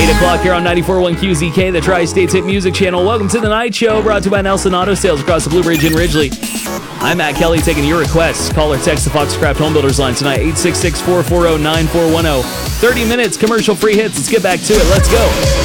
8 o'clock here on 94.1 QZK, the Tri-States Hit Music Channel. Welcome to the Night Show, brought to you by Nelson Auto Sales across the Blue Ridge in Ridgely. I'm Matt Kelly, taking your requests. Call or text the Foxcraft Home Builders line tonight, 866-440-9410. 30 minutes, commercial-free hits. Let's get back to it. Let's go.